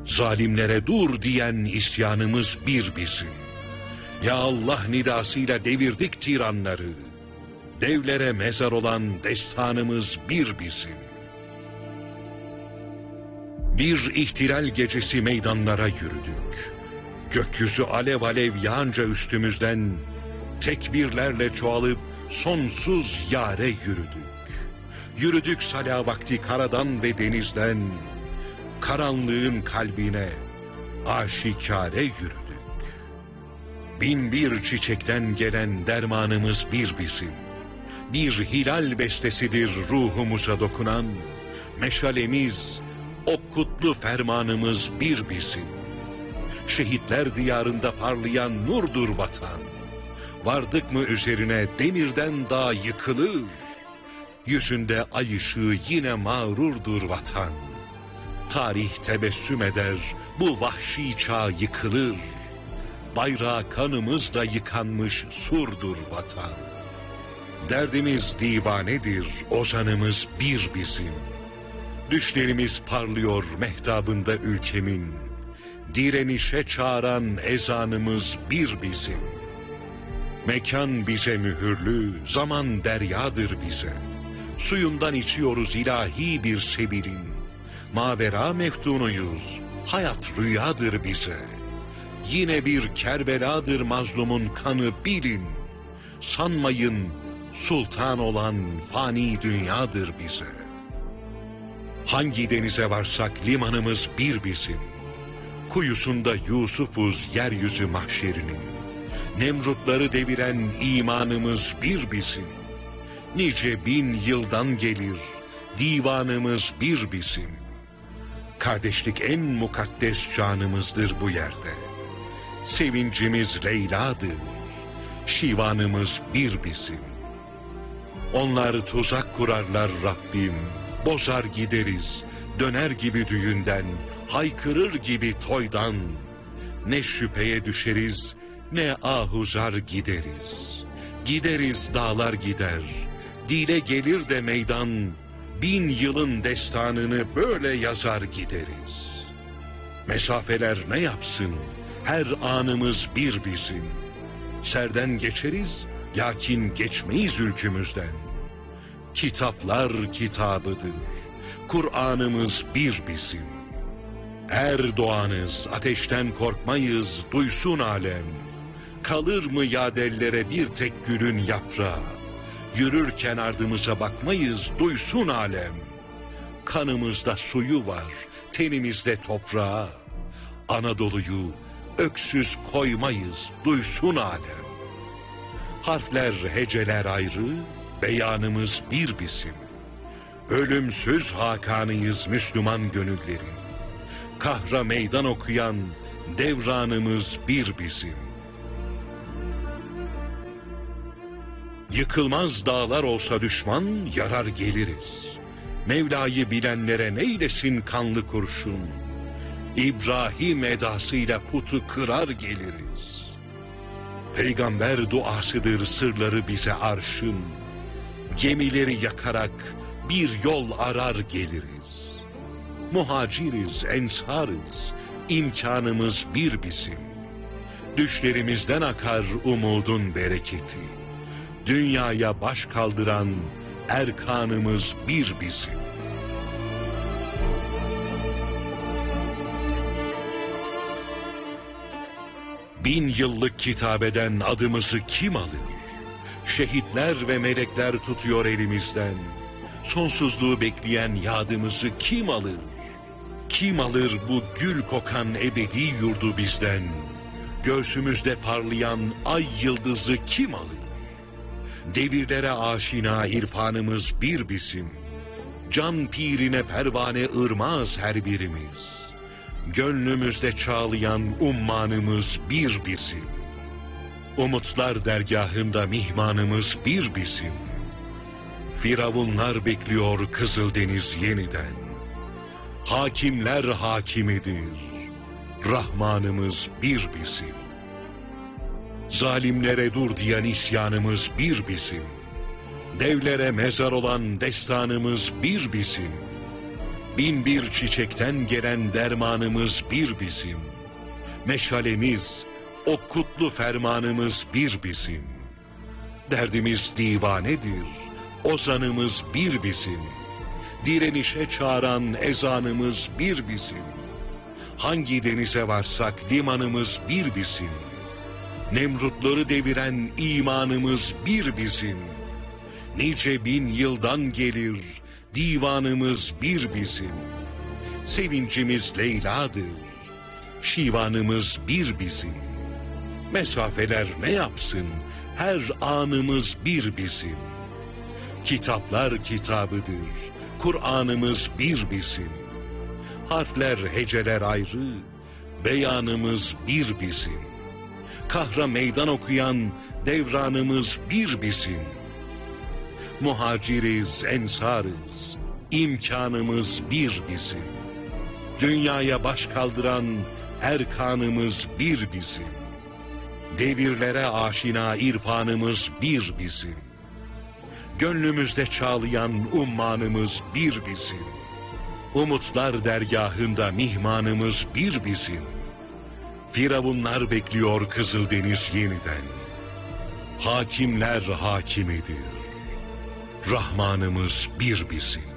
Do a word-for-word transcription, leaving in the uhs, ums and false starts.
Zalimlere dur diyen isyanımız bir bizim. Ya Allah nidasıyla devirdik tiranları. Devlere mezar olan destanımız bir bizim. Bir ihtilal gecesi meydanlara yürüdük. Gökyüzü alev alev yağınca üstümüzden tekbirlerle çoğalıp sonsuz yâre yürüdük. Yürüdük sala vakti karadan ve denizden, karanlığın kalbine aşikare yürüdük. Bin bir çiçekten gelen dermanımız bir bizim. Bir hilal bestesidir ruhumuza dokunan, meşalemiz, o kutlu fermanımız bir bizim. Şehitler diyarında parlayan nurdur vatan. Vardık mı üzerine demirden dağ yıkılır. Yüzünde ay ışığı yine mağrurdur vatan. Tarih tebessüm eder, bu vahşi çağ yıkılır. Bayrağı kanımızla yıkanmış surdur vatan. Derdimiz divanedir, ozanımız bir bizim. Düşlerimiz parlıyor mehtabında ülkemin. Direnişe çağıran ezanımız bir bizim. Mekan bize mühürlü, zaman deryadır bize. Suyundan içiyoruz ilahi bir sebilin. Mavera meftunuyuz, hayat rüyadır bize. Yine bir Kerbeladır mazlumun kanı bilin. Sanmayın sultan olan fani dünyadır bize. Hangi denize varsak limanımız bir bizim. Kuyusunda Yusuf'uz yeryüzü mahşerinin. Nemrutları deviren imanımız bir bizim. Nice bin yıldan gelir divanımız bir bizim. Kardeşlik en mukaddes canımızdır bu yerde. Sevincimiz Leyla'dır, şivanımız bir bizim. Onlar tuzak kurarlar Rabbim, bozar gideriz, döner gibi düğünden, haykırır gibi toydan. Ne şüpheye düşeriz, ne ahuzar gideriz. Gideriz dağlar gider, dile gelir de meydan, bin yılın destanını böyle yazar gideriz. Mesafeler ne yapsın, her anımız bir bizim. Serden geçeriz, lakin geçmeyiz ülkümüzden. Kitaplar kitabıdır, Kur'an'ımız bir bizim. Er doğanız, ateşten korkmayız, duysun alem. Kalır mı yadellere bir tek gülün yaprağı? Yürürken ardımıza bakmayız, duysun alem. Kanımızda suyu var, tenimizde toprağı. Anadolu'yu öksüz koymayız, duysun alem. Harfler, heceler ayrı, beyanımız bir bizim. Ölümsüz hakanıyız Müslüman gönüllerin. Kahra meydan okuyan devranımız bir bizim. Yıkılmaz dağlar olsa düşman yarar geliriz. Mevla'yı bilenlere neylesin kanlı kurşun. İbrahim edasıyla putu kırar geliriz. Peygamber duasıdır sırları bize arşın. Gemileri yakarak bir yol arar geliriz. Muhaciriz, ensarız, imkanımız bir bizim. Düşlerimizden akar umudun bereketi. Dünyaya baş kaldıran erkanımız bir bizim. Bin yıllık kitabeden adımızı kim alır? Şehitler ve melekler tutuyor elimizden. Sonsuzluğu bekleyen yadımızı kim alır? Kim alır bu gül kokan ebedi yurdu bizden? Göğsümüzde parlayan ay yıldızı kim alır? Devirlere aşina irfanımız bir bizim. Can pirine pervane ırmaz her birimiz. Gönlümüzde çağlayan ummanımız bir bizim. Umutlar dergahında mihmanımız bir bizim. Firavunlar bekliyor Kızıldeniz yeniden. Hakimler hakimidir, Rahmanımız bir bizim. Zalimlere dur diyen isyanımız bir bizim. Devlere mezar olan destanımız bir bizim. Bin bir çiçekten gelen dermanımız bir bizim. Meşalemiz, o kutlu fermanımız bir bizim. Derdimiz divanedir, ozanımız bir bizim. Direnişe çağıran ezanımız bir bizim. Hangi denize varsak limanımız bir bizim. Nemrutları deviren imanımız bir bizim. Nice bin yıldan gelir divanımız bir bizim. Sevincimiz Leyla'dır, şivanımız bir bizim. Mesafeler ne yapsın, her anımız bir bizim. Kitaplar kitabıdır, Kur'an'ımız bir bizim. Harfler, heceler ayrı, beyanımız bir bizim. Kahra meydan okuyan devranımız bir bizim. Muhaciriz, ensarız, imkanımız bir bizim. Dünyaya baş kaldıran erkanımız bir bizim. Devirlere aşina irfanımız bir bizim. Gönlümüzde çağlayan ummanımız bir bizim. Umutlar dergahında mihmanımız bir bizim. Firavunlar bekliyor Kızıldeniz yeniden. Hakimler hakimidir. Rahmanımız bir bizim.